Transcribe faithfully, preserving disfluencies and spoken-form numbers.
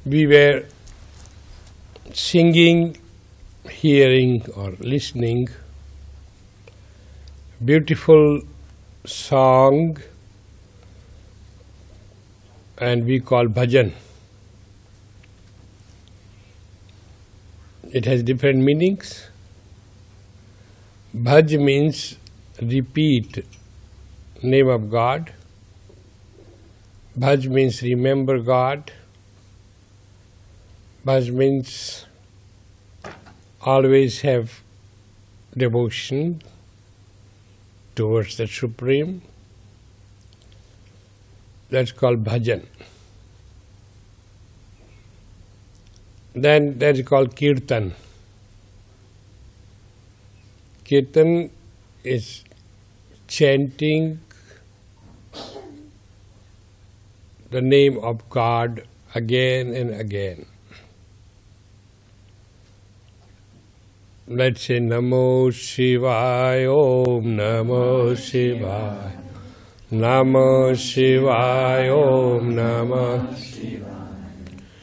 we were singing, hearing or listening beautiful song, and we call bhajan. It has different meanings. Bhaj means repeat name of God. Bhaj means remember God. Bhaj means always have devotion towards the Supreme. That's called bhajan. Then that is called kirtan. Kirtan is chanting the name of God again and again. Let's say Namo Shivaya, Om Namo Shivaya, Namo Shivaya, Om Namo Shivaya.